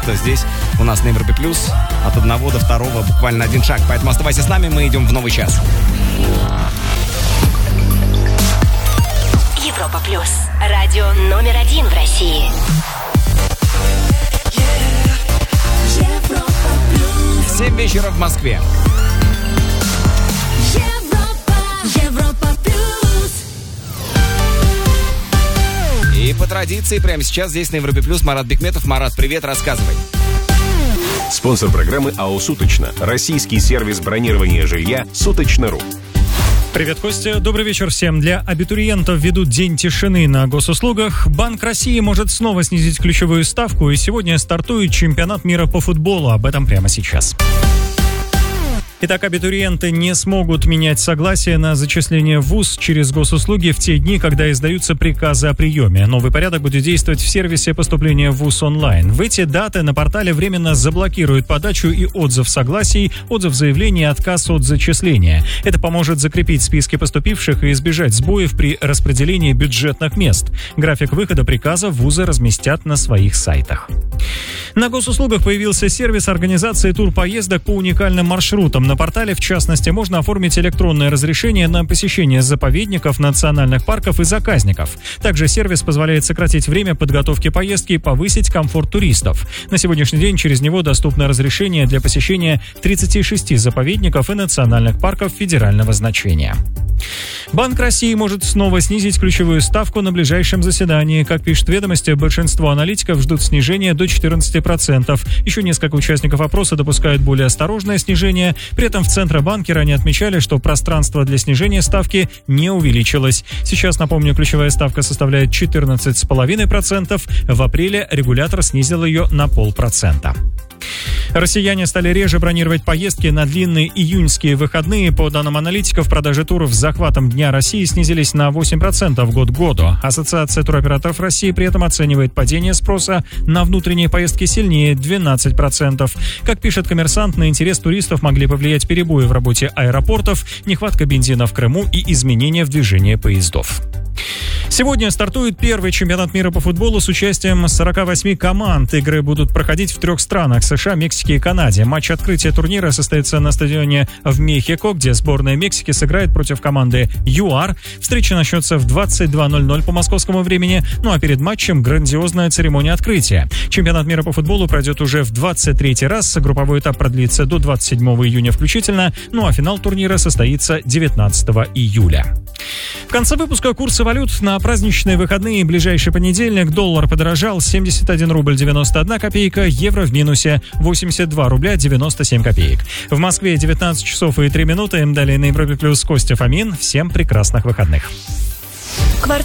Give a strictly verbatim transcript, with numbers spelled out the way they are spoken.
здесь у нас на Европе Плюс. От одного до второго буквально один шаг. Поэтому оставайся с нами, мы идем в новый час. Европа Плюс. Радио номер один в России. семь вечера в Москве. Европа, Европа Плюс. И по традиции прямо сейчас здесь на Европе Плюс Марат Бекметов. Марат, привет, рассказывай. Спонсор программы АО «Суточно». Российский сервис бронирования жилья «Суточно.ру». Привет, Костя. Добрый вечер всем. Для абитуриентов ведут День тишины на госуслугах. Банк России может снова снизить ключевую ставку, и сегодня стартует чемпионат мира по футболу. Об этом прямо сейчас. Итак, абитуриенты не смогут менять согласие на зачисление в вуз через госуслуги в те дни, когда издаются приказы о приеме. Новый порядок будет действовать в сервисе поступления в вуз онлайн. В эти даты на портале временно заблокируют подачу и отзыв согласий, отзыв заявлений и отказ от зачисления. Это поможет закрепить списки поступивших и избежать сбоев при распределении бюджетных мест. График выхода приказа вузы разместят на своих сайтах. На госуслугах появился сервис организации турпоездок по уникальным маршрутам. На портале, в частности, можно оформить электронное разрешение на посещение заповедников, национальных парков и заказников. Также сервис позволяет сократить время подготовки поездки и повысить комфорт туристов. На сегодняшний день через него доступно разрешение для посещения тридцати шести заповедников и национальных парков федерального значения. Банк России может снова снизить ключевую ставку на ближайшем заседании. Как пишет «Ведомости», большинство аналитиков ждут снижения до четырнадцати процентов. Еще несколько участников опроса допускают более осторожное снижение. При этом в Центробанке ранее отмечали, что пространство для снижения ставки не увеличилось. Сейчас, напомню, ключевая ставка составляет четырнадцать целых пять десятых процента. В апреле регулятор снизил ее на полпроцента. Россияне стали реже бронировать поездки на длинные июньские выходные. По данным аналитиков, продажи туров с захватом Дня России снизились на восемь процентов год к году. Ассоциация туроператоров России при этом оценивает падение спроса на внутренние поездки сильнее – двенадцать процентов. Как пишет «Коммерсант», на интерес туристов могли повлиять перебои в работе аэропортов, нехватка бензина в Крыму и изменения в движении поездов. Сегодня стартует первый чемпионат мира по футболу с участием сорока восьми команд. Игры будут проходить в трех странах – США, Мексике и Канаде. Матч открытия турнира состоится на стадионе в Мехико, где сборная Мексики сыграет против команды ЮАР. Встреча начнется в двадцать два ноль ноль по московскому времени. Ну а перед матчем грандиозная церемония открытия. Чемпионат мира по футболу пройдет уже в двадцать третий раз. Групповой этап продлится до двадцать седьмого июня включительно. Ну а финал турнира состоится девятнадцатого июля. В конце выпуска курсы валют на праздничные выходные и ближайший понедельник. Доллар подорожал: семьдесят один рубль девяносто одна копейка, евро в минусе восемьдесят два рубля девяносто семь копеек. В Москве девятнадцать часов и три минуты. Далее на Европе Плюс Костя Фомин. Всем прекрасных выходных.